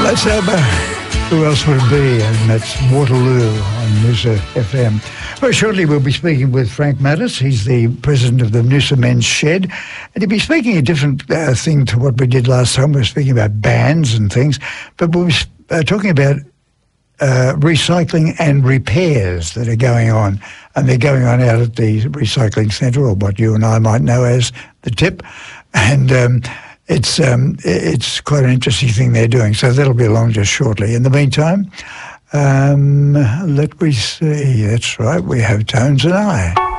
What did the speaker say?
That's who else would it be? And that's Waterloo on Noosa FM. Well, shortly we'll be speaking with Frank Mattis. He's the president of the Noosa Men's Shed. And he'll be speaking a different thing to what we did last time. We were speaking about bands and things. But we'll be talking about recycling and repairs that are going on. And they're going on out at the recycling centre, or what you and I might know as the tip. And it's quite an interesting thing they're doing. So that'll be along just shortly. In the meantime, let me see. That's right. We have Tones and I.